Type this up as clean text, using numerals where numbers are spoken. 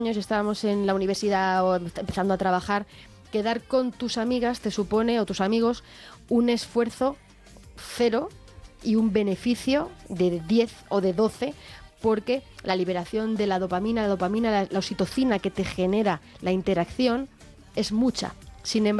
años estábamos en la universidad o empezando a trabajar, quedar con tus amigas te supone, o tus amigos, un esfuerzo cero y un beneficio de 10 o de 12, porque la liberación de la dopamina, la oxitocina que te genera la interacción es mucha. Sin embargo,